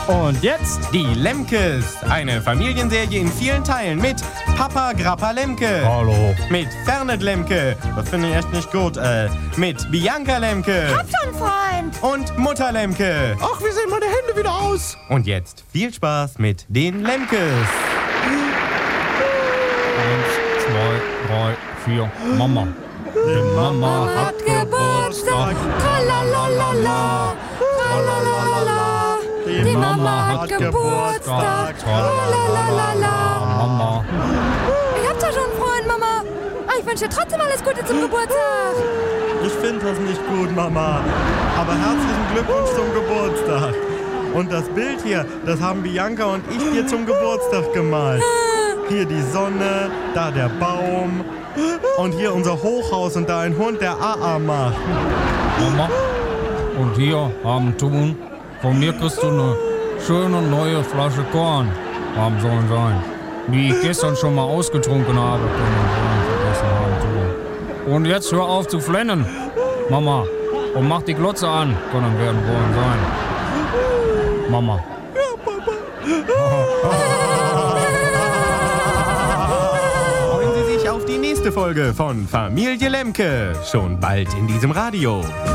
Und jetzt die Lemkes. Eine Familienserie in vielen Teilen mit Papa Grappa Lemke. Hallo. Mit Fernet Lemke. Das finde ich echt nicht gut. Mit Bianca Lemke. Hab schon, Freund. Und Mutter Lemke. Ach, wie sehen meine Hände wieder aus? Und jetzt viel Spaß mit den Lemkes. 1, 2, 3, 4. Mama. Die Mama hat Geburtstag. Tralalala. Tralalala. Die Mama hat Geburtstag. Tralalala. Mama. Ich hab doch schon einen Freund, Mama. Ich wünsche dir trotzdem alles Gute zum Geburtstag. Ich finde das nicht gut, Mama. Aber herzlichen Glückwunsch zum Geburtstag. Und das Bild hier, das haben Bianca und ich dir zum Geburtstag gemalt. Hier die Sonne, da der Baum und hier unser Hochhaus und da ein Hund, der AA macht. Mama. Und hier haben Tun. Von mir kriegst du eine schöne neue Flasche Korn. Haben sollen sein. Die ich gestern schon mal ausgetrunken habe. Und jetzt hör auf zu flennen, Mama. Und mach die Glotze an. Können werden wollen sein. Mama. Freuen Sie sich auf die nächste Folge von Familie Lemke. Schon bald in diesem Radio.